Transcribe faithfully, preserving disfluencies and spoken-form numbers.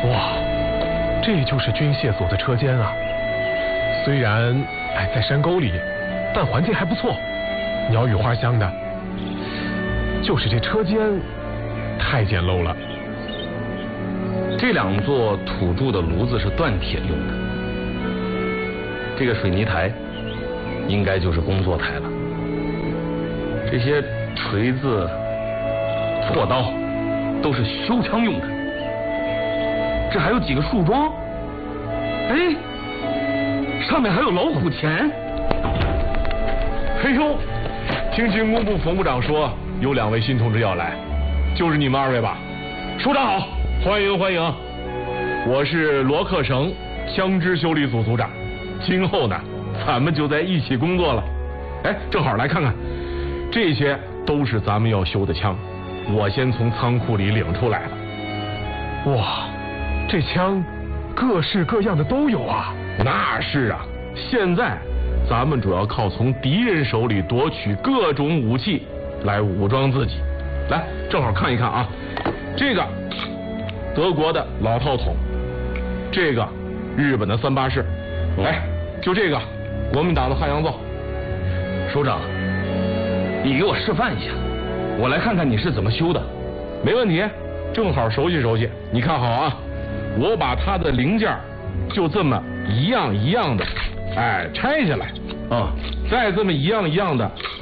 哇，这就是军械所的车间啊！虽然哎在山沟里，但环境还不错，鸟语花香的。就是这车间太简陋了。 这两座土铸的炉子是锻铁用的，这个水泥台应该就是工作台了。这些锤子、锉刀都是修枪用的。这还有几个树桩，哎，上面还有老虎钳。 嘿呦，听军工部冯部长说有两位新同志要来，就是你们二位吧？首长好，欢迎欢迎。我是罗克省枪支修理组组长，今后呢，咱们就在一起工作了。哎，正好来看看，这些都是咱们要修的枪，我先从仓库里领出来了。哇，这枪各式各样的都有啊！那是啊，现在咱们主要靠从敌人手里夺取各种武器来武装自己。来，正好看一看啊，这个德国的老炮筒，这个日本的三八式，哎，就这个国民党的汉阳造。 首长，你给我示范一下，我来看看你是怎么修的。 没问题，正好熟悉熟悉。你看好啊，我把它的零件就这么一样一样的，哎，拆下来， 啊、嗯， 再这么一样一样的